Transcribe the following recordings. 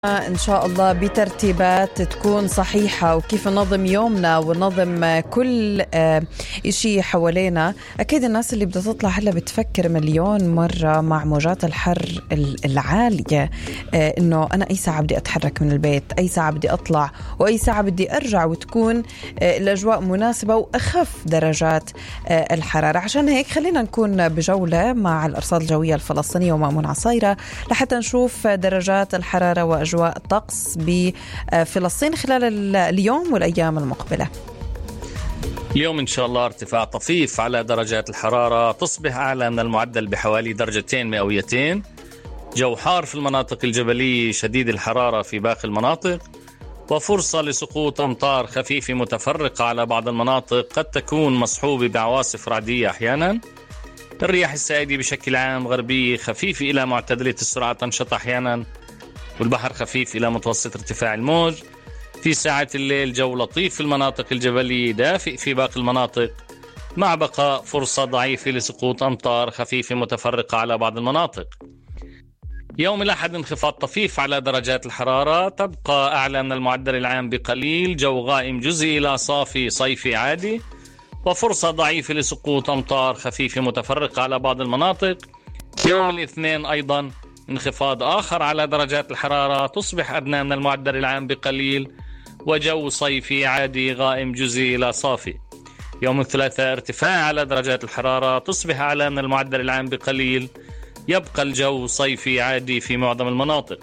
إن شاء الله بترتيبات تكون صحيحة، وكيف ننظم يومنا وننظم كل إشي حوالينا. أكيد الناس اللي بدها تطلع هلا بتفكر مليون مرة مع موجات الحر العالية، إنه أنا أي ساعة بدي أتحرك من البيت، أي ساعة بدي أطلع، وأي ساعة بدي أرجع، وتكون الأجواء مناسبة وأخف درجات الحرارة. عشان هيك خلينا نكون بجولة مع الأرصاد الجوية الفلسطينية ومأمون عصيرة لحتى نشوف درجات الحرارة وأجواء الطقس بفلسطين خلال اليوم والأيام المقبلة. اليوم إن شاء الله ارتفاع طفيف على درجات الحرارة، تصبح أعلى من المعدل بحوالي درجتين مئويتين. جو حار في المناطق الجبلية، شديد الحرارة في باقي المناطق، وفرصة لسقوط أمطار خفيفة متفرقة على بعض المناطق، قد تكون مصحوبة بعواصف رعدية أحيانا. الرياح السائدة بشكل عام غربية خفيفة إلى معتدلة السرعة، تنشط أحيانا، والبحر خفيف إلى متوسط ارتفاع الموج. في ساعة الليل جو لطيف في المناطق الجبلية، دافئ في باقي المناطق، مع بقاء فرصة ضعيفة لسقوط أمطار خفيفة متفرقة على بعض المناطق. يوم الأحد انخفاض طفيف على درجات الحرارة، تبقى أعلى من المعدل العام بقليل، جو غائم جزئي إلى صافي صيفي عادي، وفرصة ضعيفة لسقوط أمطار خفيفة متفرقة على بعض المناطق. يوم الاثنين أيضا انخفاض آخر على درجات الحرارة، تصبح أدنى من المعدل العام بقليل، وجو صيفي عادي غائم جزئي إلى صافي. يوم الثلاثاء ارتفاع على درجات الحرارة، تصبح أعلى من المعدل العام بقليل، يبقى الجو صيفي عادي في معظم المناطق.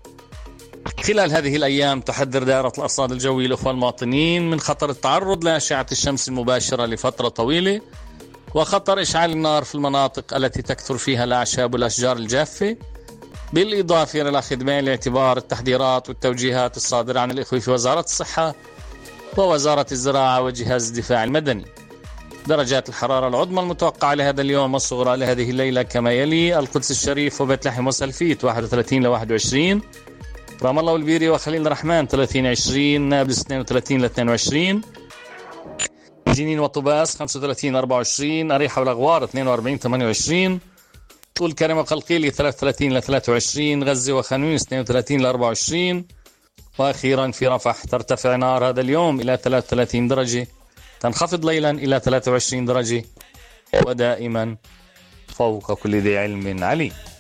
خلال هذه الأيام تحذر دائرة الأرصاد الجوية الأخوة المواطنين من خطر التعرض لأشعة الشمس المباشرة لفترة طويلة، وخطر إشعال النار في المناطق التي تكثر فيها الأعشاب والأشجار الجافة، بالإضافة إلى أخذ بعين الاعتبار التحذيرات والتوجيهات الصادرة عن الإخوة في وزارة الصحة ووزارة الزراعة وجهاز الدفاع المدني. درجات الحرارة العظمى المتوقعة لهذا اليوم والصغرى لهذه الليلة كما يلي: القدس الشريف وبيت لحم وسلفيت 31 ل 21، رام الله والبيري وخليل الرحمن 30-20، نابلس 32 ل 22، جنين وطباس 35 24، أريحة والأغوار 42 28، طول كرم وقلقيلي 33 ل 23، غزة وخانيونس 32 ل 24، وأخيرا في رفح ترتفع نار هذا اليوم إلى 33 درجة، تنخفض ليلا إلى 23 درجة، ودائما فوق كل ذي علم عليم.